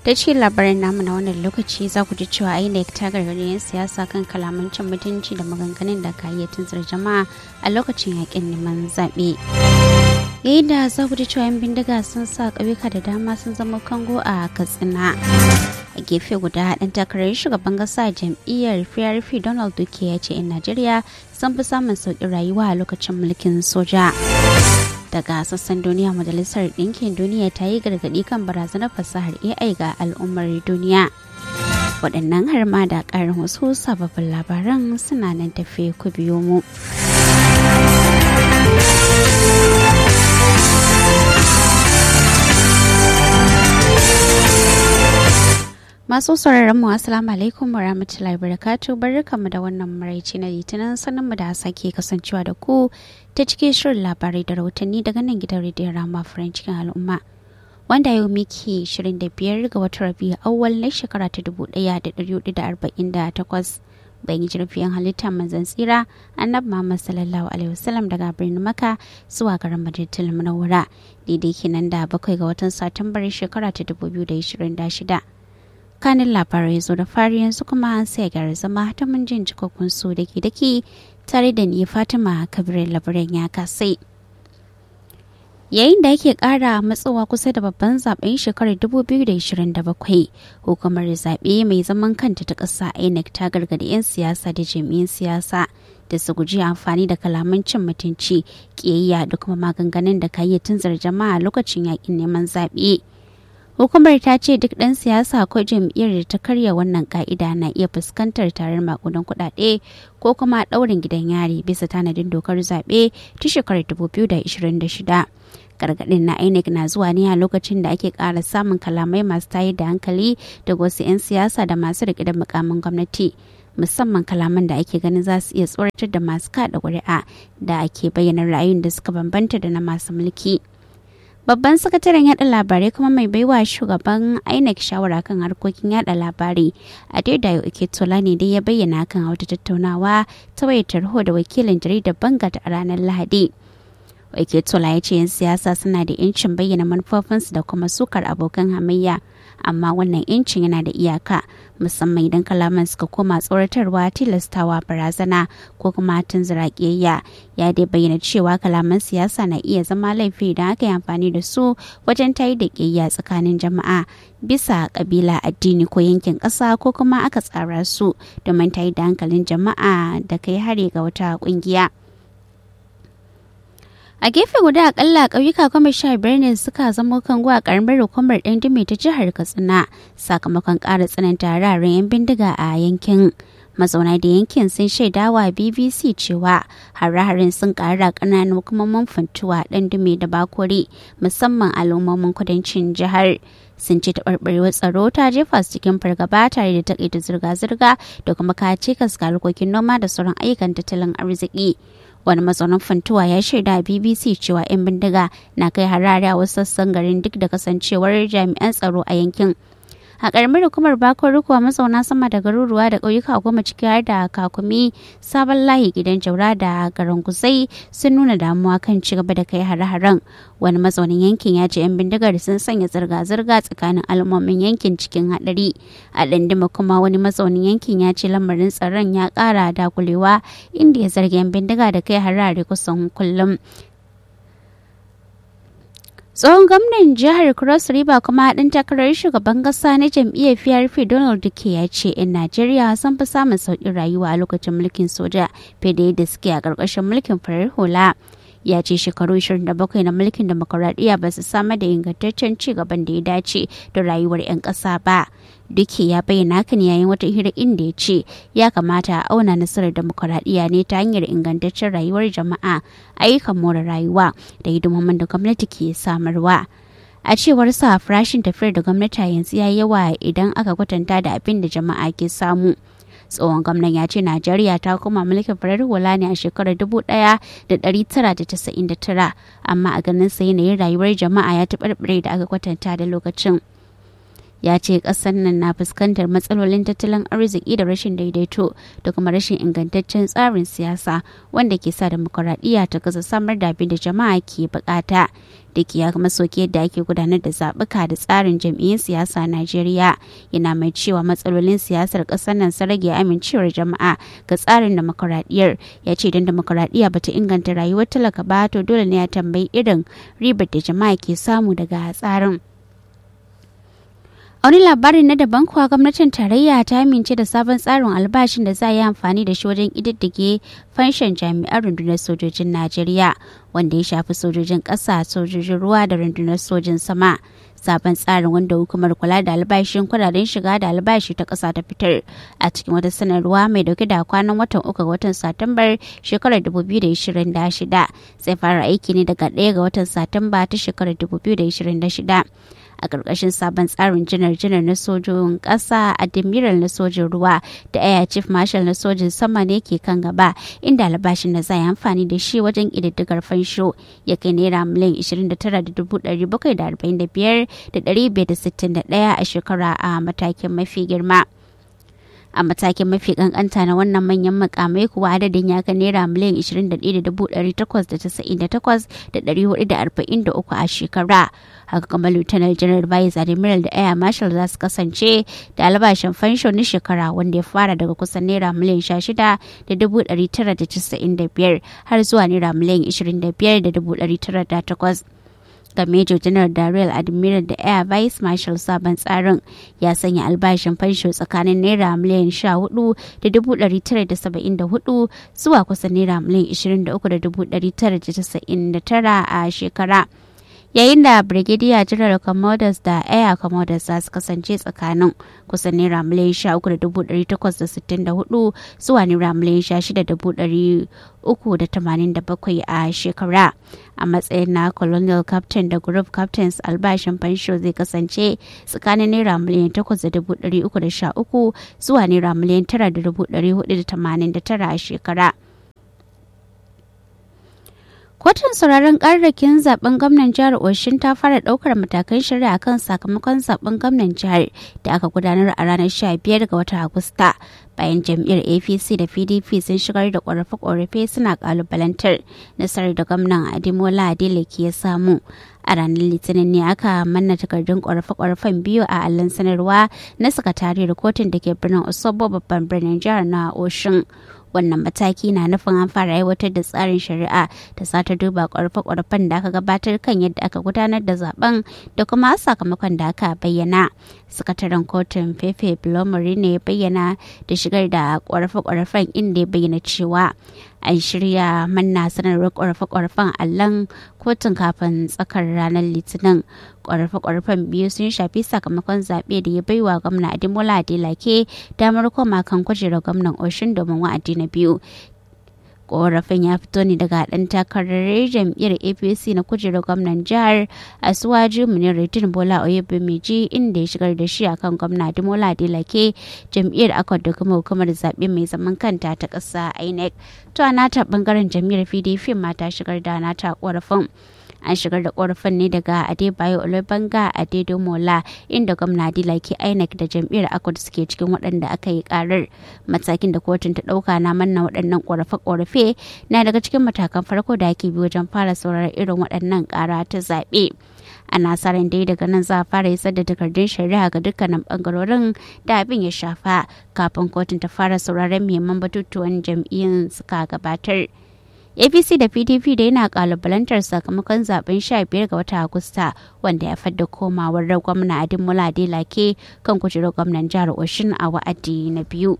Da cikin labarin namu na wannan lokaci za ku ji cewa INEC ta gargaɗi 'yan siyasa kan kalaman cin mutunci da maganganun da ka iya tunzura jama'a a lokacin yakin neman zaɓe. Yayin da za ku ji cewa 'yan bindiga sun sa ƙauyuka da dama sun zama kango a Katsina. A gefe guda ɗan takarar shugaban ƙasa jam'iyyar PRP Donald Duke ya ce 'yan Najeriya sun fi samun sauƙin rayuwa a lokacin mulkin soja. Daga sassan duniya, Majalisar Ɗinkin Duniya ta yi gargaɗi kan barazanar fasahar AI ga al'ummar duniya. Waɗannan har ma da ƙarin wasu sababbin labaran suna nan tafe ku biyo mu. Masu sauraron mu assalamu alaikum wa rahmatullahi barakatuh, barkamu da wannan maraice na litinin, sanin mu da sake kasancewa da ku ta cikin shirin labarai da rahotanni daga nan gidan rediyon Rama Furen cikin al'umma, wanda yau miki 25 ga watan Rabiu awwal na shekara ta 1448 bayan jirfiyan halitta manzon tsira annabi Muhammad sallallahu alaihi wasallam daga birnin Makka zuwa garin Madinatul Munawwara, daidai kenan da 7 ga watan Satumbar shekara ta 2026. Kanin labarai zo da fari, yanzu kuma an sai gyara zama ta mun jin cikakkun su daki tare da ni Fatima Kabirin labaran ya kasai. Yayin da yake kara matsowa kusa da babban zaben shekarar 2027, hukumar zaɓe mai zaman kanta ta ƙasa INEC ta gargaɗi 'yan siyasa da jami'an siyasa da su guji amfani da kalaman cin mutunci, ƙiyayya da kuma maganganun da ka yi tunzar jama'a lokacin yakin neman zaɓe. Hukumar ta ce duk ɗan siyasa ko jam'iyyar da ta karya wannan ka'ida na iya fuskantar tarar makudan kuɗaɗe ko kuma ɗaurin gidan yari bisa tanadin dokar zaɓe ta shekarar 2026. Gargaɗin na INEC na zuwa ne a lokacin da ake ƙara samun kalamai masu tayar da hankali daga wasu 'yan siyasa da masu riƙe da mukamin gwamnati, musamman kalaman da ake ganin za su iya tsoratar da masu kaɗa ƙuri'a da ake bayyana ra'ayin da suka bambanta da na masu mulki. Babban sakataren yada labarai kuma mai baiwa shugaban INEC shawara kan harkokin yada labarai Adedayo Oketola ne dai ya bayyana kan wata tattaunawa ta wayar tarho da wakilin jaridar Bangat a ranar Lahadi. Oketola ya ce 'yan siyasa suna da 'yancin bayyana manufofinsu da kuma sukar abokan hamayya, amma wannan 'yancin yana da iyaka, musamman idan kalaman suka koma tsoratarwa, tilastawa, barazana ko kuma tunzura ƙiyayya. Ya dai bayyana cewa kalaman siyasa na iya zama laifi idan aka yi amfani da su wajen tayar da ƙiyayya tsakanin jama'a bisa ƙabila, addini ko yankin ƙasa, ko kuma aka tsara su domin tayar da hankalin jama'a da kai hari ga wata ƙungiya. A gefe guda, akalla ƙauyuka 15 ne suka zama kango a ƙaramar hukumar Ɗandime ta jihar Katsina sakamakon ƙara tsananta hararen 'yan bindiga a yankin. Mazauna da yankin sun shaidawa BBC cewa hare-haren sun ƙara ƙananan hukumomin Funtuwa, Ɗandime da Bakori, musamman al'ummomin kudancin jihar. Sun ce taɓarɓarewar tsaro ta jefa su cikin fargaba tare da taƙaita zirga-zirga da kuma kace kaska harkokin noma da sauran ayyukan tattalin arziki. Wani mazaunin Funtuwa ya shaida BBC cewa 'yan bindiga na kai harare a wasu sassan garin duk da kasancewar jami'an tsaro a yankin. A ƙaramar hukumar Bakori kuwa mazauna sama da garuruwa da ƙauyuka 10 ciki har da Kakumi, Sabon Layi, Gidan Jaura da garin Gusai sun nuna damuwa kan ci gaba da kai hare-haren. Wani mazaunin yankin ya ce 'yan bindigar sun sanya zirga-zirga tsakanin al'ummomin yankin cikin haɗari. A Ɗandima kuma wani mazaunin yankin ya ce lamarin tsaron ya ƙara dakulewa, inda ya zargi 'yan bindiga da kai hare-hare kusan kullum. Tsohon gwamnan jihar Cross River kuma ɗan takarar shugaban ƙasa na jam'iyyar PRP Donald Duke ya ce 'yan Najeriya sun fi samun sauƙin rayuwa a lokacin mulkin soja fiye da yadda suke a ƙarƙashin mulkin farar hula. Ya ce shekaru 27 na mulkin demokuraɗiyya ba su samar da ingantaccen ci gaban da ya dace da rayuwar 'yan ƙasa ba. Duke ya bayyana hakan yayin wata hira inda ya ce ya kamata a auna nasarar demokuraɗiyya ne ta hanyar ingantaccen rayuwar jama'a, ayyukan more rayuwa da hidimomin da gwamnati ke samarwa. A cewar sa, farashin tafiyar da gwamnati yanzu ya yawa idan aka kwatanta da abin da jama'a ke samu. Tsohon gwamnan ya ce Najeriya ta koma mulkin farar hula ne a shekarar 1999, amma a ganin sa yanayin rayuwar jama'a ya taɓarɓare da aka kwatanta da lokacin. ya ce ƙasar nan na fuskantar matsalolin tattalin arziki da rashin daidaito da kuma rashin ingantaccen tsarin siyasa wanda ke sa demokuraɗiyya ta gaza samar da abin da jama'a ke bukata. Da ya kuma soke yadda ake gudanar da zaɓuka da tsarin jam'iyyun siyasa a Najeriya, yana mai cewa matsalolin siyasar ƙasar nan sun rage amincewar jama'a ga tsarin demokuraɗiyyar. Ya ce idan demokuraɗiyya bata inganta rayuwar talaka ba to dole ne a tambayi irin ribar da jama'a ke samu daga tsarin. A wani labarin na daban kuwa gwamnatin tarayya ta amince da sabon tsarin albashin da za a yi amfani da shi wajen ƙididdige fanshan jami'an rundunar sojojin Najeriya wanda ya shafi sojojin ƙasa, sojojin ruwa da rundunar sojin sama. Sabon tsarin wanda hukumar kula da albashin kudaden shiga da albashi ta ƙasa ta fitar a cikin wata sanarwa mai dauke da kwanan watan 3 ga watan Satumbar shekarar 2026 zai fara aiki ne daga 1 ga watan Satumba ta shekarar 2026. A ƙarƙashin sabon tsarin janar-janar na sojojin ƙasa, admiral na sojin ruwa da air chief marshal na sojin sama ne ke kan gaba, inda albashin da za a yi amfani da shi wajen ƙididdigar fansho ya kai naira miliyan 29,745,561 a shekara a matakin mafi girma. A matakin mafi kankanta na wannan manyan makamai kuwa adadin ya kai naira miliyan 21,898,443 a shekara. Haka kuma lieutenant general vice admiral da air marshal za su kasance da albashin fansho na shekara wanda ya fara daga kusan naira miliyan 16,995 har zuwa naira miliyan 25,908. ga Major General Daryl Admiral da Air Vice Marshal sabon tsarin ya sanya albashin fansho tsakanin naira miliyan 14,974 zuwa kusan naira miliyan 23,999 a shekara. Yayin da Brigadier General Commodus da Air Commodus za su kasance tsakanin kusan naira miliyan 13,864 zuwa naira miliyan 16,387 a shekara. A matsayin na Colonial Captain da Group Captains albashin fansho zai kasance tsakanin naira miliyan 8,313 zuwa naira miliyan 9,489 a shekara. Kotun sauraron karrakin zaben gwamnan jihar Oshin ta fara daukar matakan shari'a kan sakamakon zaben gwamnan jihar da aka gudanar a ranar 15 ga watan Agusta. Bayan jam'iyyar APC da PDP sun shigar da ƙorafe-ƙorafe suna kalubalantar nasarar da gwamnan Ademola Adeleke ya samu. A ranar Litinin ne aka manna takardun ƙorafe-ƙorafen biyu a allon sanarwa na sakatariyar kotun da ke birnin Osogbo babban birnin jihar na Oshin. Wannan mataki na nufin an fara aiwatar da tsarin shari'a da za ta duba ƙorafe-ƙorafen da aka gabatar kan yadda aka gudanar da zaben da kuma sakamakon da aka bayyana. Sakataren kotun Fefe Blomori ne ya bayyana da shigar da ƙorafe-ƙorafen inda ya bayyana cewa an shirya manna sanarwar ƙorafe-ƙorafen allon kotun kafin tsakar ranar Litinin. Ƙorafe-ƙorafen biyu sun shafi sakamakon zaɓe da ya baiwa gwamna Ademola Adeleke damar koma kan kujerar gwamnan Oshin domin wa'adi na biyu. Korafin ya fito ne daga ɗan takarar jam'iyyar APC na kujerar gwamnan jihar Asuwaju Muniruddin Bola Oyebamiji inda ya shigar da shi akan gwamna Ademola Adeleke jam'iyyar Accord da kuma hukumar zaɓe mai zaman kanta ta ƙasa INEC. To a nata ɓangaren jam'iyyar PDP ma ta shigar da nata korafin. An shigar da korafin ne daga Adebayo Olubanga Adedomola inda gwamna Adeleke INEC da jam'iyyar Accord suke cikin waɗanda aka yi karar. Matakin da kotun ta ɗauka na manna waɗannan korafe-korafe na daga cikin matakan farko da ake bi wajen fara sauraron irin waɗannan ƙara ta zaɓe. Ana sa ran dai daga nan za a fara isar da takardun shari'a ga dukkanin bangarorin da abin ya shafa kafin kotun ta fara sauraron muhimman batutuwan jam'iyyun suka gabatar. APC da PDP da yana kalubalantar sakamakon zaben 15 ga watan Agusta wanda ya fadda komawar gwamna Ademola Adeleke kan kujerar gwamnan jihar Oshin a wa'adi na biyu.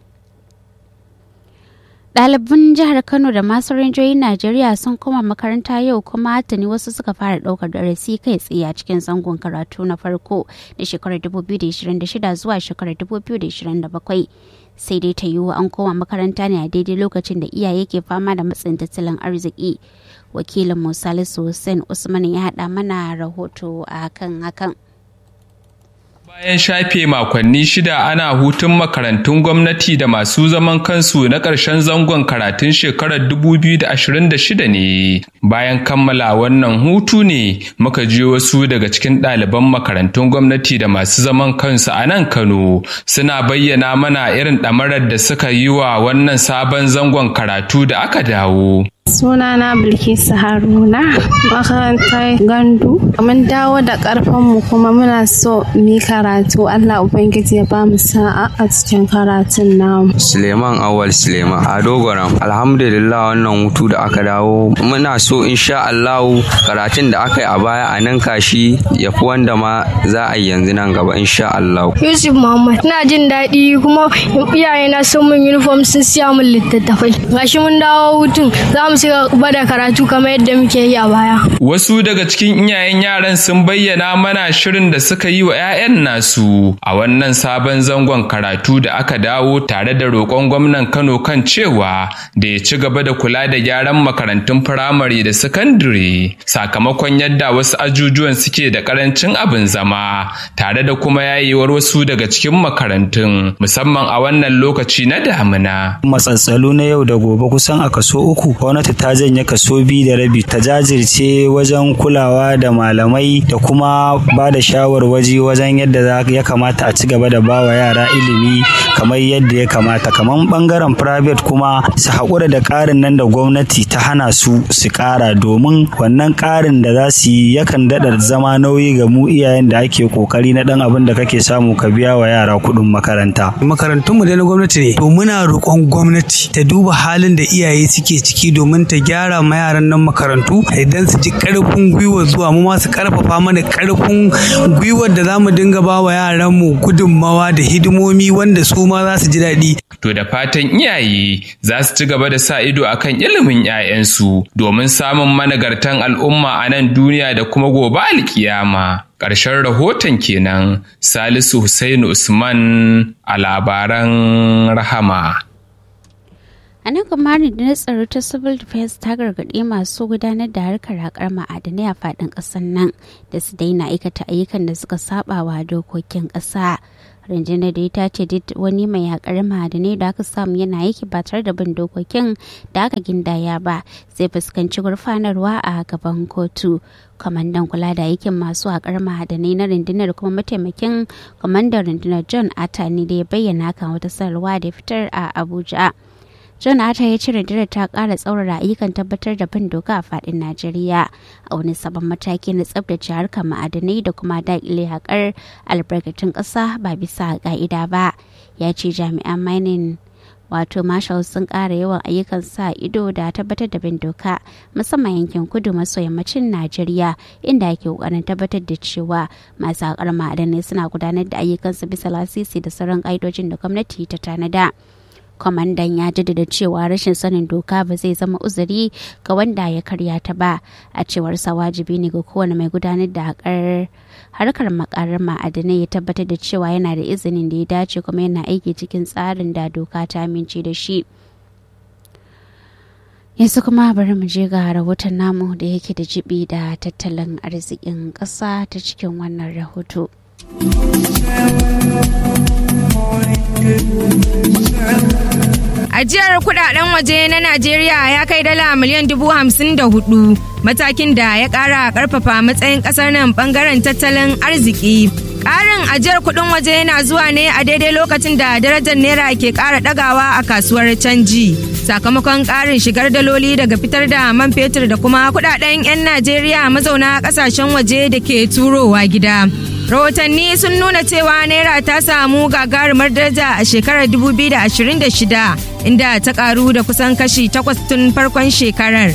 Ɗaliban jihar Kano da masu rinjoyin Najeriya sun koma makaranta yau kuma tuni wasu suka fara ɗaukar darasi kai tsaye a cikin zangon karatu na farko da shekarar 2026 zuwa shekarar 2027. Sai dai ta yiwu an koma makaranta ne a daidai lokacin da iyaye ke fama da matsin tattalin arziki. Wakilin Salisu Hussein Usman ya haɗa mana rahoto a kan hakan. Bayan shafe makonni 6 ana hutun makarantun gwamnati da masu zaman kansu na ƙarshen zangon karatun shekarar 2026 ne. Bayan kammala wannan hutu ne muka je wasu daga cikin ɗaliban makarantun gwamnati da masu zaman kansu a nan Kano suna bayyana mana irin ɗamarar da suka yi wa wannan sabon zangon karatu da aka dawo. Sunana Bilkisu Haruna, makarantar Gandu. Mun dawo da ƙarfinmu kuma muna so mu yi karatu. Allah Ubangiji ya ba mu sa'a a cikin karatun namu. Suleiman Awal Suleiman a Dogoram. Alhamdulillah wannan hutu da aka dawo. Muna so insha Allah karatun da aka yi a baya a nan kashi ya fi wanda ma za a yi yanzu nan gaba insha Allah. Yusuf Muhammad. Ina jin daɗi kuma iyayena sun mun uniform sun siya mun littattafai. Gashi mun dawo hutun za mu shiga bada karatu kamar yadda muke yi a baya. Wasu daga cikin iyayen yaran sun bayyana mana shirin da suka yi wa 'ya'yan nasu a wannan sabon zangon karatu da aka dawo tare da roƙon gwamnan Kano kan cewa da ya ci gaba da kula da gyaran makarantun firamare da sakandare sakamakon yadda wasu ajujuwan suke da ƙarancin abin zama tare da kuma yayewar wasu daga cikin makarantun musamman a wannan lokaci na damina. Matsatsalu na yau da gobe kusan a kaso 3 gwamnati ta janye kaso 2.5 ta jajirce wajen kulawa da malamai da kuma ba da shawarwaji wajen yadda ya kamata a ci gaba da bawa yara ilimi kamar yadda ya kamata. Kamar bangaren private kuma su haƙura da ƙarin nan da gwamnati ta hana su ƙara domin wannan ƙarin da za su yi yakan daɗa zama nauyi ga mu iyayen da ake ƙoƙari na ɗan abin da kake samu ka biya wa yara kuɗin makaranta. Makarantunmu dai na gwamnati ne, to muna roƙon gwamnati ta duba halin da iyaye suke ciki domin ta gyara ma yaran nan makarantu idan su ji karfin gwiwa zuwa mu ma su karfafa mana karfin gwiwar da zamu dinga ba wa yaran mu gudunmawa da hidimomi wanda su ma za su ji daɗi. To da fatan iyaye za su ci gaba da sa ido akan ilimin 'ya'yansu domin samun managartan al'umma a nan duniya da kuma gobe alkiyama. Ƙarshen rahoton kenan. Salisu Hussainu Usman a labaran Rahama. A nan kuma rundunar tsaro ta Civil Defense ta gargaɗi masu gudanar da harkar haƙar ma'adanai a faɗin ƙasar nan da su daina aikata ayyukan da suka saba wa dokokin ƙasa. Rundunar da ta ce duk wani mai haƙar ma'adanai da aka samu yana aiki ba tare da bin dokokin da aka gindaya ba zai fuskanci gurfanarwa a gaban kotu. Kwamandan kula da aikin masu haƙar ma'adanai na rundunar kuma mataimakin kwamandan rundunar John Atta ne da ya bayyana kan wata sanarwa da fitar a Abuja. John Atta ya ce rundunar ta ƙara tsaurara ayyukan tabbatar da bin doka a faɗin Najeriya a wani sabon mataki na tsabtace harkar ma'adanai da kuma daƙile haƙar albarkatun ƙasa ba bisa ƙa'ida ba. Ya ce jami'an mining wato marshal sun ƙara yawan ayyukan sa ido da tabbatar da bin doka musamman yankin kudu maso yammacin Najeriya inda ake ƙoƙarin tabbatar da cewa masu haƙar ma'adanai suna gudanar da ayyukansu bisa lasisi da sauran ƙa'idojin da gwamnati ta tanada. Kwamandan ya jaddada cewa rashin sanin doka ba zai zama uzuri ga wanda ya karya ta ba. A cewar sa wajibi ne ga kowane mai gudanar da harkar makarar ma'adanai ya tabbatar da cewa yana da izinin da ya dace kuma yana aiki cikin tsarin da doka ta amince da shi. Yanzu kuma bari mu je ga rahoton namu da yake da jibi da tattalin arzikin ƙasa ta cikin wannan rahoto. Ajiyar kudaden waje na Najeriya ya kai dala miliyan 54,000 matakin da ya kara karfafa matsayin kasar nan bangaren tattalin arziki. Karin ajiyar kudin waje yana zuwa ne a daidai lokacin da darajar naira ke kara dagawa a kasuwar canji. Sakamakon karin shigar daloli daga fitar da man fetur da kuma kudaden 'yan Najeriya mazauna kasashen waje da ke turowa gida. Rahotanni sun nuna cewa naira ta samu gagarumar daraja a shekarar 2026 inda ta karu da kusan kashi 8 tun farkon shekarar.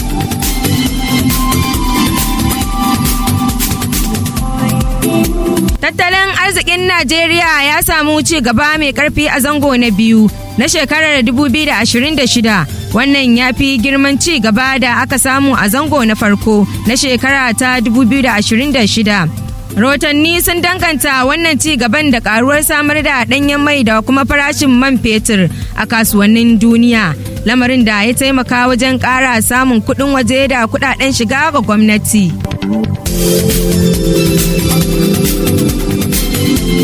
Tattalin arzikin Najeriya ya samu ci gaba mai karfi a zango na biyu na shekarar 2026. Wannan ya fi girman ci gaba da aka samu a zango na farko na shekara ta 2026. Rahotanni sun danganta wannan ci gaban da karuwar samar da ɗanyen mai da kuma farashin man fetur a kasuwannin duniya, lamarin da ya taimaka wajen ƙara samun kuɗin waje da kuɗaɗen shiga ga gwamnati.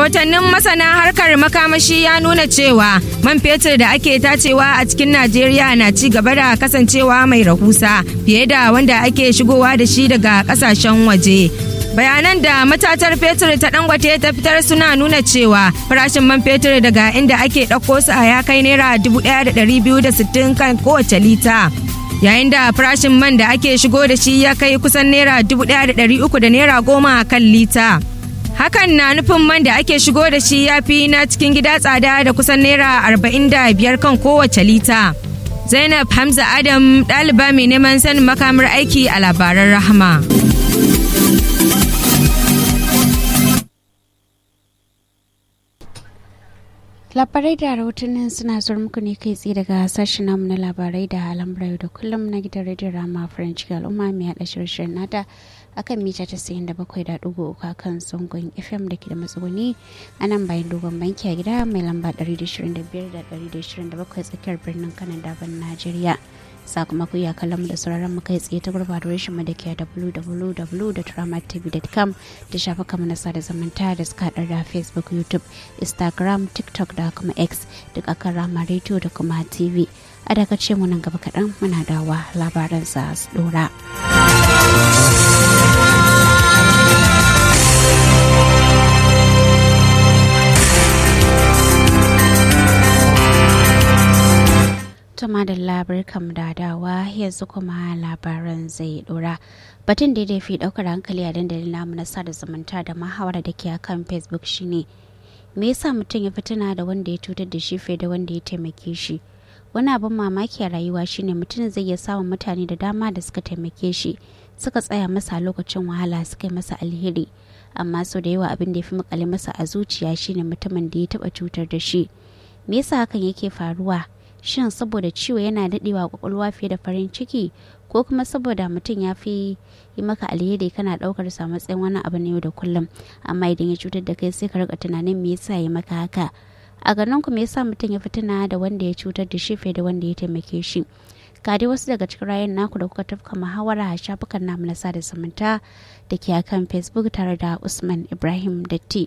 Rahotannin masana harkar makamashi ya nuna cewa man fetur da ake tacewa a cikin Najeriya na ci gaba da kasancewa mai rahusa fiye da wanda ake shigowa da shi daga kasashen waje. Bayanan da matatar fetur ta Dangote ta fitar suna nuna cewa farashin man fetur daga inda ake ɗauko su a ya kai naira 1,260 kan kowace lita. Yayin da farashin man da ake shigo da shi ya kai kusan naira 1,300 da naira 10 kan lita. Hakan na nufin man da ake shigo da shi ya fi na cikin gida tsada da kusan naira 45 kan kowace lita. Zainab Hamza Adam, ɗaliba mai neman sanin makamar aiki a labaran Rahama. Labarai da rahotannin suna zuwa muku ne kai tsaye daga sashen namu na labarai da al'amuran yau da kullum na gidan rediyon Rama French al'umma mai haɗa shirye nata akan mita 97.3 kan zangon FM da ke da matsuguni a nan bayan dogon banki a gida mai lamba 125 da 127 tsakiyar birnin Kanan Daban Najeriya. Sakamako ya kallon mu da sauraron mu kai tsaye ta gurbata rashin mu da ke www.dramatv.com da shafukan mu na sada zumunta da suka haɗar da Facebook, YouTube, Instagram, TikTok da kuma X duk akan Rama Radio da kuma TV. A daga ce mu nan gaba kaɗan muna dawa labaran sa su ɗora. Tuma da labarkan da dawa yanzu kuma labaran zai dora. Batun da ya fi daukar hankali a dandalin namu na sada zumunta da mahawara da ke akan Facebook shine me yasa mutum ya fitina da wanda ya cutar da shi fiye da wanda ya taimake shi. Wani abin mamaki a rayuwa shine mutum zai iya samun mutane da dama da suka taimake shi, suka tsaya masa lokacin wahala, suka yi masa alheri, amma sau da yawa abin da ya fi makale masa a zuciya shine mutumin da ya taba cutar da shi. Me yasa hakan yake faruwa? Shin saboda ciwo yana daɗewa kwakwalwa fiye da farin ciki, ko kuma saboda mutum ya fi yi maka alheri kana ɗaukar sa matsayin wani abu ne yau da kullum, amma idan ya cutar da kai sai ka rika tunanin me yasa ya maka haka. A ganin ku me yasa mutum ya fitina da wanda ya cutar da shi fiye da wanda ya taimake shi? Ga dai wasu daga cikin rayuwar naku da kuka tafka muhawara a shafukan namu na sada zumunta da ke akan Facebook tare da Usman Ibrahim Datti.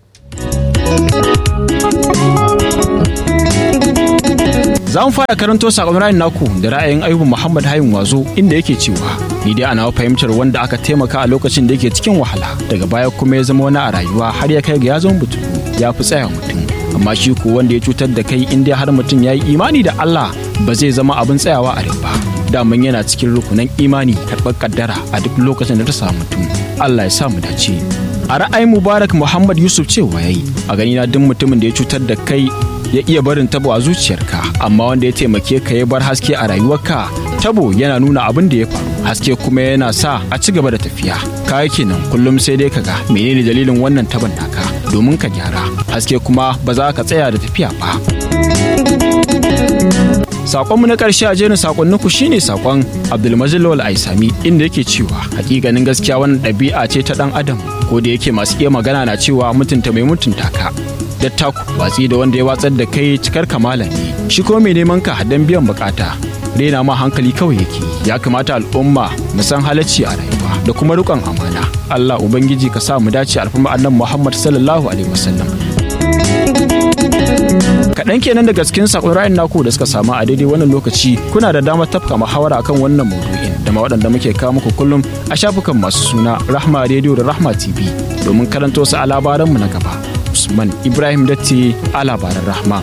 Za mu fara karanto sakon ra'ayin naku da ra'ayin Ayubu Muhammad Hayun Wazo inda yake cewa ni dai ana fahimtar wanda aka taimaka a lokacin da yake cikin wahala daga baya kuma ya zama wani a rayuwa har ya kai ga ya zama butulu ya fi tsaya mutum, amma shi ko wanda ya cutar da kai in dai har mutum ya yi imani da Allah ba zai zama abin tsayawa a rai ba. Daman yana cikin rukunan imani karɓar kaddara a duk lokacin da ta samu mutum. Allah ya sa mu dace. A ra'ayin Mubarak Muhammad Yusuf cewa yayi a gani na duk mutumin da ya cutar da kai ya iya barin tabo a zuciyarka, amma wanda ya taimake ka ya bar haske a rayuwarka. Tabo yana nuna abin da ya faru, haske kuma yana sa a ci gaba da tafiya. Kai kenan kullum sai dai kaga menene dalilin wannan taban naka domin ka gyara, haske kuma ba za ka tsaya da tafiya ba. Sakonmu na ƙarshe a jerin sakonninku shine sakon Abdulmajid Lawal Aisami inda yake cewa hakikanin gaskiya wannan ɗabi'a ce ta ɗan adam, ko da yake masu iya magana na cewa mutunta mai mutunta ka. Dattaku watsi da wanda ya watsar da kai cikar kamala ne, shi ko mai neman ka dan biyan bukata rena ma hankali kawai yake. Ya kamata al'umma mu san halacci a rayuwa da kuma riƙon amana. Allah ubangiji ka sa mu dace alfarma annabi Muhammad sallallahu alaihi wasallam. Kaɗan kenan daga cikin sakon ra'ayin naku da suka samu a daidai wannan lokaci. Kuna da damar tafka muhawara akan wannan maudu'in da ma waɗanda muke kawo muku kullum a shafukan masu suna Rahma Radio da Rahma TV domin karanto su a labaranmu na gaba. Usman Ibrahim Datti a labaran Rahma.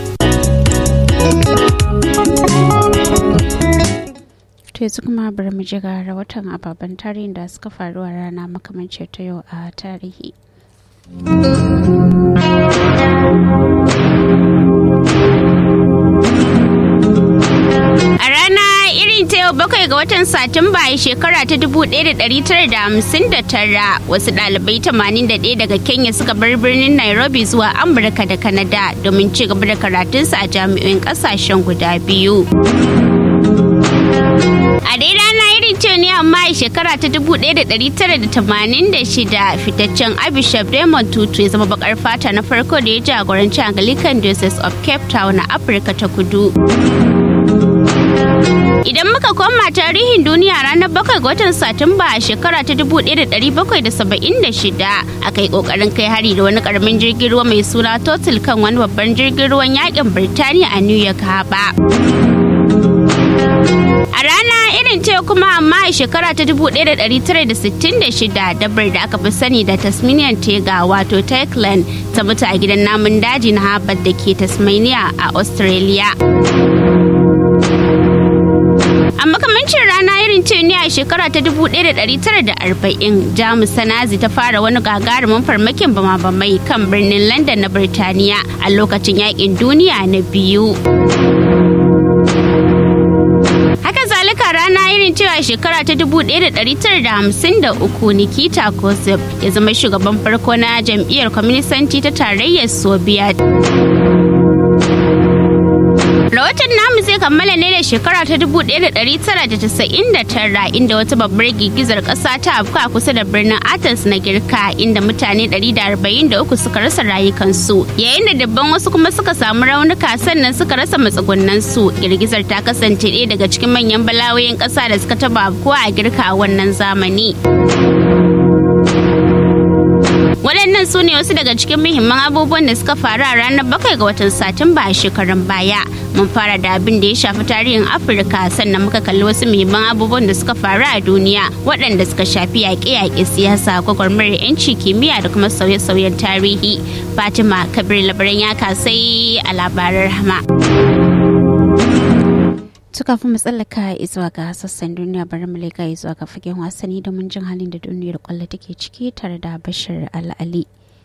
To yanzu kuma bari mu ji ga rahoton ababen tarihin da suka faru a rana makamancin ta yau a tarihi. A rana irin ta yau 7 ga watan Satumba a shekara ta 1959 wasu ɗalibai 81 daga Kenya suka bar birnin Nairobi zuwa Amurka da Canada domin ci gaba da karatunsu a jami'o'in ƙasashen guda biyu. A dai rana irin ce ne amma a shekara ta 1986 fitaccen Archbishop Desmond Tutu ya zama bakar fata na farko da ya jagoranci Anglican Diocese of Cape Town na Afirka ta Kudu. Idan muka koma tarihin duniya ranar 7 ga watan Satumba a shekara ta 1776 aka yi kokarin kai hari da wani karamin jirgin ruwa mai suna Totil kan wani babban jirgin ruwan yakin Birtaniya a New York Harbor. A rana irin ce kuma amma a shekara ta 1966 dabbar da aka fi sani da Tasmanian Tiger wato Techland ta mutu a gidan namun daji na Hobart da ke Tasmania a Australia. A makamancin rana irin ce ne a shekara ta 1940 Jamus ta Nazi ta fara wani gagarumin farmakin bama-bamai kan birnin London na Birtaniya a lokacin yakin duniya na biyu. Haka zalika rana irin cewa shekara ta 1953 Nikita Khrushchev ya zama shugaban farko na jam'iyyar kwaminisanci ta tarayyar Soviet. Rahoton namu zai kammala ne da shekara ta 1999 inda wata babbar girgizar ƙasa ta afka kusa da birnin Athens na Girka inda mutane 143 suka rasa rayukansu yayin da dabban wasu kuma suka samu raunuka sannan suka rasa matsugunansu. Girgizar ta kasance ɗaya daga cikin manyan bala'o'in ƙasa da suka taba afkuwa a Girka a wannan zamani. Waɗannan su ne wasu daga cikin muhimman abubuwan da suka faru a ranar 7 ga watan Satumba a shekarun baya. Mun fara da abin da ya shafi tarihin Afirka sannan muka kalli wasu muhimman abubuwan da suka faru a duniya waɗanda suka shafi yaƙe-yaƙe siyasa, gwagwarmayar 'yanci, kimiyya da kuma sauye-sauyen tarihi. Fatima Kabir labaran ya kasai a labaran Rahama. Kafin mu tsallaka zuwa ga sassan duniya bari mu leka zuwa ga fagen wasanni domin jin halin da duniyar kwallo take ciki tare da Bashir Al'ali.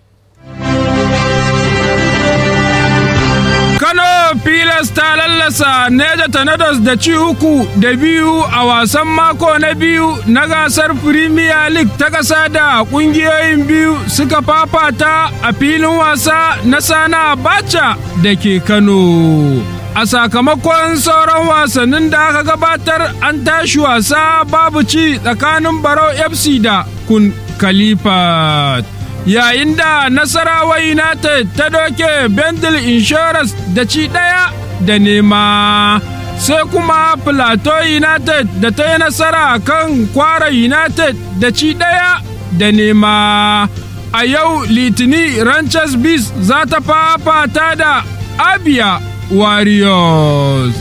Kano Pilas ta lallasa Neja Tornadoes da ci 3-2 a wasan mako na biyu na gasar Premier League ta ƙasa da ƙungiyoyin biyu suka fafata a filin wasa na Sani Abacha da ke Kano. A sakamakon sauran wasannin da aka gabatar an tashi wasa babu ci tsakanin Barau FC da Kun Khalifat. Yayin da Nasarawa United ta doke Bendel Insurance da ci 1-0, sai kuma Plateau United da ta yi nasara kan Kwara United da ci 1-0. A yau Litini Ranchers Bees za ta fafata da Abia Warriors.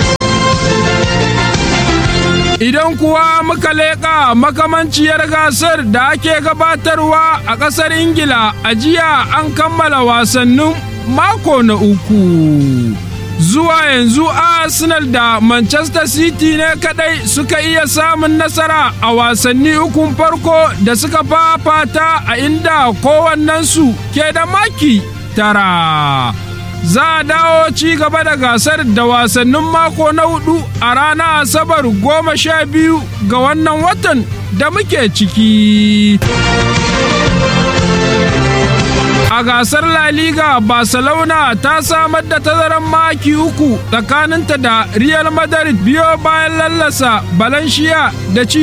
Idan kuwa muka leƙa makamanciyar gasar da ake gabatarwa a ƙasar Ingila a jiya an kammala wasannin mako na 3. Zuwa yanzu Arsenal da Manchester City ne kadai suka iya samun nasara a wasanni 3 farko da suka fafata a inda kowannensu ke da maki 9. Za a dawo ci gaba da gasar da wasannin mako na 4 a ranar Asabar 12 ga wannan watan da muke ciki. A gasar La Liga, Barcelona ta samar da tazarar maki 3 tsakaninta da Real Madrid biyo bayan lallasa Valencia da ci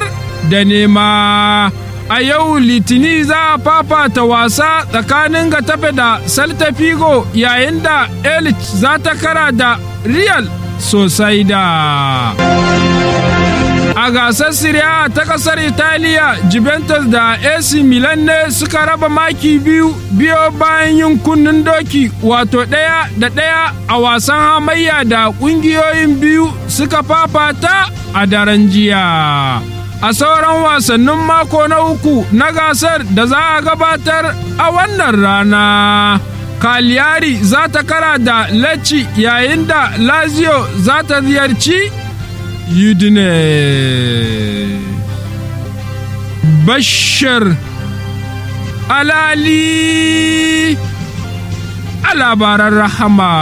5-0. A yau Litini za a fafata wasa tsakanin Getafe da Celta Vigo yayin da Elche za ta kara da Real Sociedad. A gasar Serie A ta kasar Italiya, Juventus da AC Milan ne suka raba maki biyo bayan yin kunnen doki wato 1-1 a wasan hamayya da ƙungiyoyin biyu suka fafata a daren jiya. A sauran wasannin mako na 3 na gasar da za a gabatar a wannan rana, Cagliari za ta kara da Lecce yayin da Lazio za ta ziyarci Udine. Bashir Alali a labaran Rahama.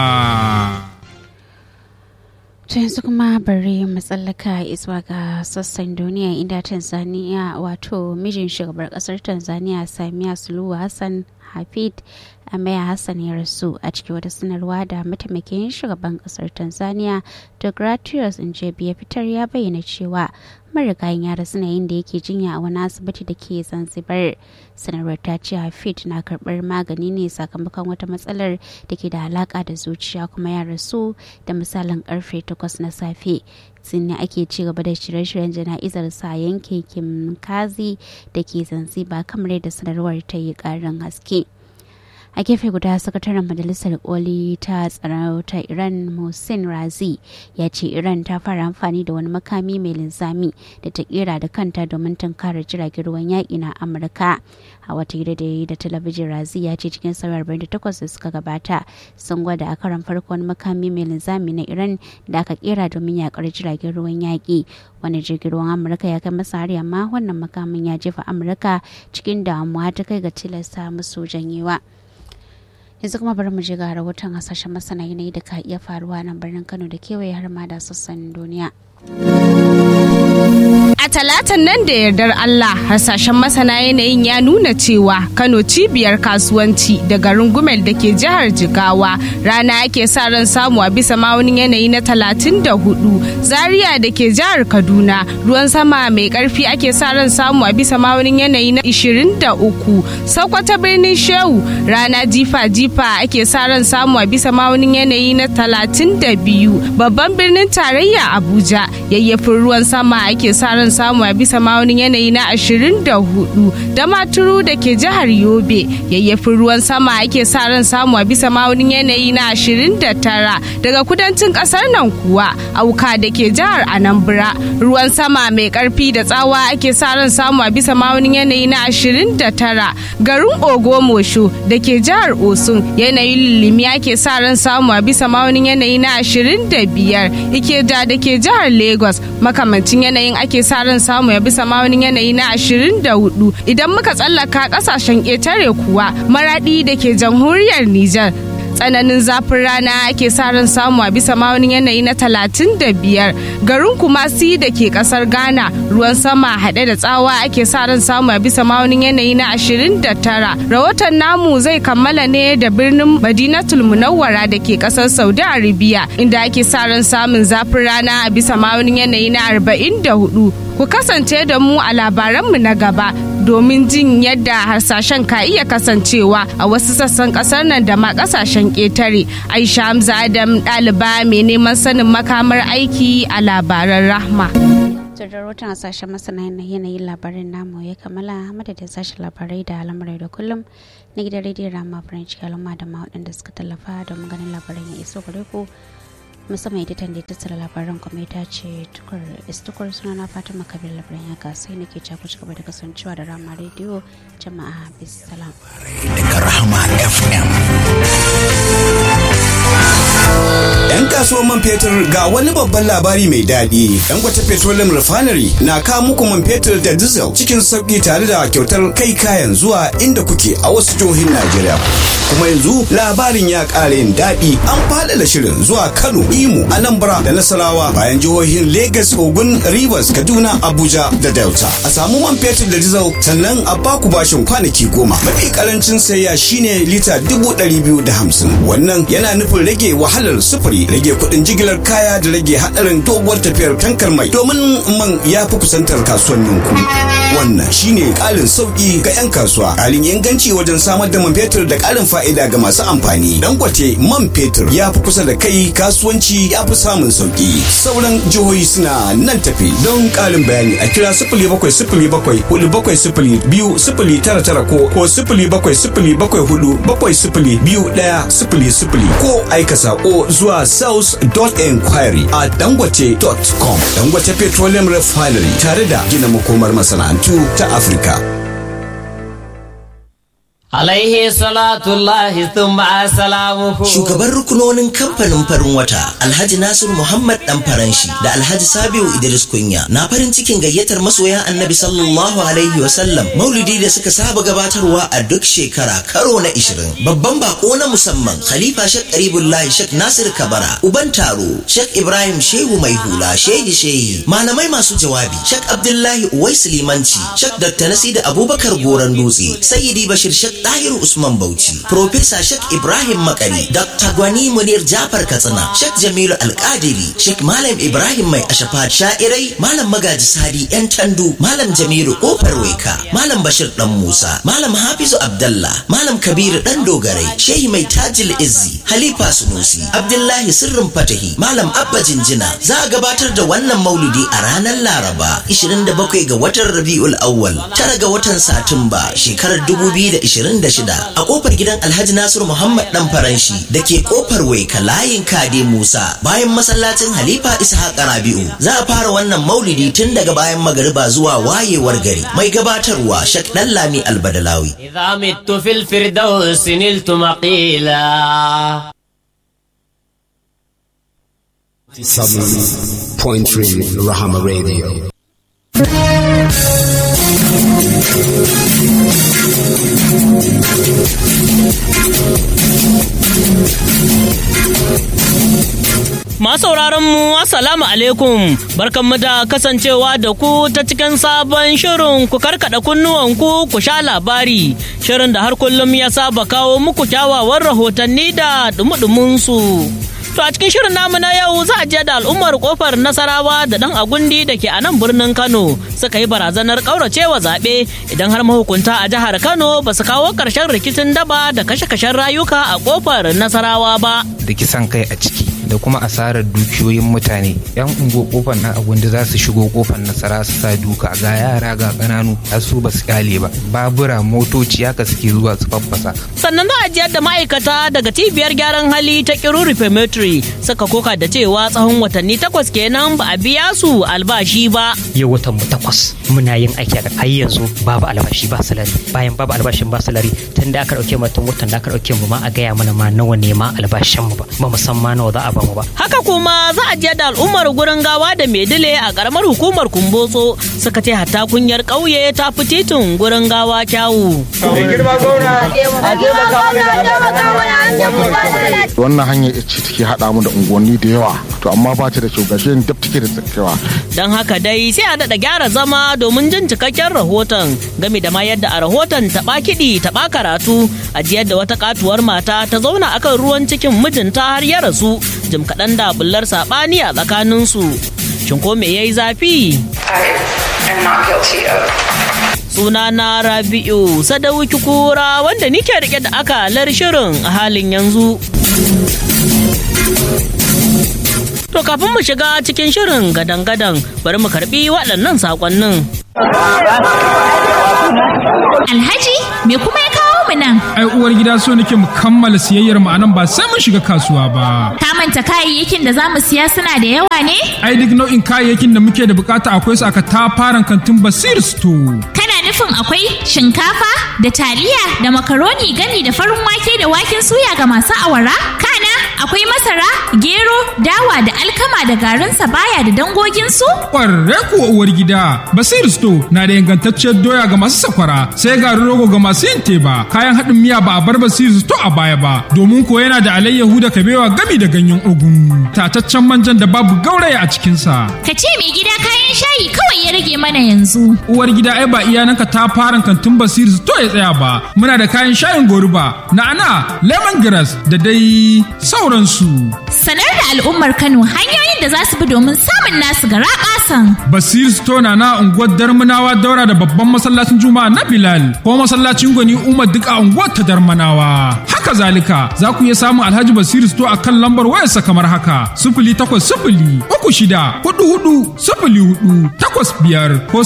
To yanzu kuma bari mu tsallaka zuwa ga sassan duniya inda Tanzania wato mijin shugabar kasar Tanzania Samia Suluhu Hassan Hafid Amaya Hassan ya rasu. A cikin wata sanarwa da mataimakin shugaban kasar Tanzania Deogratius Njebi ya fitar ya bayyana cewa marigayin ya rasu yayin da yake jinya a wani asibiti da ke Zanzibar. Sanarwar ta ce Hafid na karɓar magani ne sakamakon wata matsalar da ke da alaka da zuciya, kuma ya rasu da misalin karfe 8 na safe. Sinne ake ci gaba da shirye-shiryen jana'izar sa yankin Kimkazi da ke Zanzibar, kamar yadda sanarwar ta yi ƙarin haske. A gefe guda, sakataren majalisar koli ta tsaro ta Iran Mohsen Razi ya ce Iran ta fara amfani da wani makami mai linzami da ta kera da kanta domin tunkarar jiragen ruwan yaƙi na Amurka. A wata hira da ya yi da talabijin, Razi ya ce cikin sauyi 48 da suka gabata sun gwada a karan farko wani makami mai linzami na Iran da aka kera domin yakar jiragen ruwan yaƙi. Wani jirgin ruwan Amurka ya kai masa hari, amma wannan makamin ya jefa Amurka cikin damuwa ta kai ga tilasta musu janyewa. Yanzu kuma bari mu je ga rahoton hasashen masana yanayi da ka iya faruwa nan birnin Kano da kewaye har ma da sassan duniya. A talatan nan da yardar Allah, hasashen masana yanayin ya nuna cewa Kano cibiyar kasuwanci da garin Gumel da ke jihar Jigawa rana ake sa ran samu a bisa ma'aunin yanayi na 34. Zaria da ke jihar Kaduna ruwan sama mai karfi ake sa ran samu a bisa ma'aunin yanayi na 23. Sokoto birnin Shehu rana jifa-jifa ake sa ran samu a bisa ma'aunin yanayi na 32. Babban birnin tarayya Abuja yayyafin ruwan sama ake sa ran samu a bisa ma'aunin yanayi na 24. Damaturu da ke jihar Yobe yayyafin ruwan sama ake sa ran samu a bisa ma'aunin yanayi na 29. Daga kudancin kasar nan kuwa Auka da ke jihar Anambra ruwan sama mai karfi da tsawa ake sa ran samu a bisa ma'aunin yanayi na 29. Garin Ogomosho da ke jihar Osun yanayin lilimi ake sa ran samu a bisa ma'aunin yanayi na 25. Ikeja da ke jihar Lagos makamancin yanayin ake sa ran samu ya bisa ma'aunin yanayi na 24. Idan muka tsallaka kasashen ƙetare kuwa Maradi da ke jamhuriyar Nijar tsananin zafin rana ake sa ran samu a bisa ma'aunin yanayi na 35. Garin Kumasi da ke kasar Ghana ruwan sama haɗe da tsawa ake sa ran samu a bisa ma'aunin yanayi na 29. Rahoton namu zai kammala ne da birnin Madinatul Munawwara da ke kasar Saudi Arabia inda ake sa ran samun zafin rana a bisa ma'aunin yanayi na 44. Ku kasance da mu a labaranmu na gaba domin jin yadda harsashen ka iya kasancewa a wasu sassan kasar nan da ma kasashen ƙetare. Aisha Hamza Adam, ɗaliba mai neman sanin makamar aiki a labaran Rahma. Da rahoton hasashen masana yanayin labarin namu ya kammala, madadin sashen labarai da al'amurai da kullum na gidan rediyon Rahma French Kalama da ma waɗanda suka tallafa domin ganin labaran ya iso gare ku. Musamman editan da ya tattara labaran kuma ita ce tukur suna na Fatima Kabir labaran ya sai nake ci gaba da kasancewa da Rahma rediyo. Jama'a bisalam. Daga Rahma FM. 'Yan kasuwar man fetur ga wani babban labari mai daɗi. Dangote Petroleum Refinery na kawo muku man fetur da diesel cikin sauƙi tare da kyautar kai kayan zuwa inda kuke a wasu jihohin Najeriya. Kuma yanzu labarin ya ƙara yin daɗi. An faɗaɗa shirin zuwa Kano, Imo, Anambra da Nasarawa bayan jihohin Lagos, Ogun, Rivers, Kaduna, Abuja da Delta. A samu man fetur da diesel sannan a baku bashin kwanaki 10. Mafi karancin sayya shine lita 250. Wannan yana nufin rage wahalar sufuri, rage kuɗin jigilar kaya da rage haɗarin doguwar tafiyar tankar mai domin man ya fi kusantar kasuwanninku. Wannan shine ƙarin sauƙi ga 'yan kasuwa, ƙarin inganci wajen samar da man fetur da ƙarin fa'ida ga masu amfani. Dangote man fetur ya fi kusa da kai, kasuwanci ya fi samun sauƙi. Sauran jihohi suna nan tafi. Don ƙarin bayani a kira 0707-470-299 ko 0707-470-2100 ko aika sako zuwa south.enquiry@dangote.com. Dangote Petroleum Refinery tare da gina makomar masana'antu ta Afirka. Alaihi salatullahi thumma salamuhu. Shugaban rukunonin kamfanin farin wata Alhaji Nasir Muhammad dan Faranshi da Alhaji Sabiu Idris Kunya na farin cikin gayyatar masoya Annabi sallallahu alaihi wasallam maulidi da suka saba gabatarwa a duk shekara karo na 20. Babban bako na musamman Khalifa Sheikh Qaribullahi Sheikh Nasir Kabara, uban taro Sheikh Ibrahim Shehu Mai Hula, Shehi malamai masu jawabi Sheikh Abdullahi Uwais Limanci, Sheikh Dr. Nasida Abubakar Goran Dutse, Sayyidi Bashir Sheikh Sheikh Tahir Usman Bauchi, Professor Sheikh Ibrahim Makari, Dr. Gwani Munir Jafar Katsina, Sheikh Jamilu Alƙadiri, Sheikh Malam Ibrahim Mai Ashafat Sha'irai, Malam Magaji Sadi Yan Tandu, Malam Jamilu Kofar Waika, Malam Bashir Dan Musa, Malam Hafizu Abdallah, Malam Kabiru Dan Dogarai, Shehi Mai Tajil Izzi, Halifa Sunusi, Abdullahi Sirrin Fatahi, Malam Abba Jinjina. Za a gabatar da wannan maulidi a ranar Laraba 27 ga watan Rabiul Awwal, 9 ga watan Satumba shekarar 2026 a kofar gidan Alhaji Nasiru Muhammad Dan Faranshi da ke kofar Waika layin Kade Musa bayan masallacin Halifa Ishaq Rabi'u. Za a fara wannan maulidi tun daga bayan magariba zuwa wayewar gari. Mai gabatarwa Sheikh Dallami Albadalawi. إذا مت في الفردوس نلت مقيلا 7.3 Rahama Radio. Masauraran mu assalamu alaikum, barkanmu da kasancewa da ku ta cikin sabon shirin ku karkada kunnuwanku ku sha labari, shirin da har kullum ya saba kawo muku kyawawan rahotanni da dumudumin su. To a cikin shirin namu na yau za a je da al'ummar kofar Nasarawa da dan Agundi da ke a nan birnin Kano suka yi barazanar kauracewa zaɓe idan har mahukunta a jihar Kano ba su kawo ƙarshen rikicin daba da kashe-kashen rayuka a kofar Nasarawa ba. Da kisan kai a ciki da kuma asarar dukiyoyin mutane, yan ungo kofar na Agundi za su shigo kofar Nasara su sa duka, ga yara ga ƙananu har su ba su kyale ba, babura motoci haka suke zuwa su faffasa. Sannan za a jiyar da ma'aikata daga cibiyar gyaran hali ta Kiru Reformatory suka koka da cewa tsawon watanni 8 kenan ba a biya su albashi ba. Yau watan mu 8 muna yin aiki a har yanzu babu albashi ba salari, bayan babu albashin ba salari tun da aka dauke mu tun watan da aka dauke mu ma a gaya mana ma nawa ne ma albashin mu ba mu san ma nawa za a ba mu ba. Haka kuma za a je da al'ummar gurin gawa da Maidile a karamar hukumar Kumbotso suka ce hatta kunyar ƙauye ta fi titin gurin gawa kyawu. Wannan hanyar ce take haɗa mu da unguwanni da yawa, to amma ba ta da kyau, gashi yin dab take da tsakewa. Don haka dai sai a daɗa gyara zama domin jin cikakken rahoton game da ma yadda a rahoton taɓa kiɗi taɓa karatu a jiyar da wata katuwar mata ta zauna akan ruwan cikin mijinta har ya rasu jim kaɗan da bullar saɓani a tsakaninsu. Shin ko me yayi zafi? Sunana Rabi'u Sadauki Kura wanda nike rike da akalar shirin a halin yanzu. To kafin mu shiga cikin shirin gadan-gadan bari mu karbi waɗannan saƙonnin. Alhaji, me kuma ya kawo mu nan? Ai uwar gida so nake mu kammala siyayyar mu anan ba sai mun shiga kasuwa ba. Ka manta kayayyakin da zamu siya suna da yawa ne? Ai duk nau'in kayayyakin da muke da bukata akwai su aka tafaran kantin Basir Store. Kana nufin akwai shinkafa da taliya da makaroni gami da farin wake da waken suya ga masu awara? Kana akwai masara, gero, dawa da alkama da garin sabaya da dangoginsu? Ƙwarre kuwa uwar gida, Basir Store na da ingantacciyar doya ga masu sakwara, sai garin rogo ga masu yin teba. Kayan haɗin miya ba a bar Basir Store a baya ba, domin ko yana da alayyahu da kabewa gami da ganyen ogun. Tataccen manjan da babu gauraya a cikinsa. Ka ce mai gida kayan shayi kawai ya rage mana yanzu. Uwar gida ai ba iyananka ta fara kantin Basir Store ya tsaya ba. Muna da kayan shayin goruba, na'ana, lemongrass da dai sauransu. Sanar da al'ummar Kano hanyoyin da za su bi domin samun nasu garaɓasan. Basir Store na unguwar Darmanawa daura da babban masallacin Juma'a na Bilal ko masallacin Gwani Umar duk a unguwar ta Darmanawa. Haka zalika za ku iya samun Alhaji Basir Store akan lambar wayarsa kamar haka: 08036440485 ko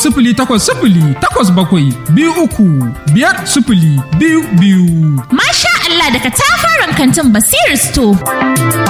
08087235222. Masha Allah daga tafaran kantin Basir Store.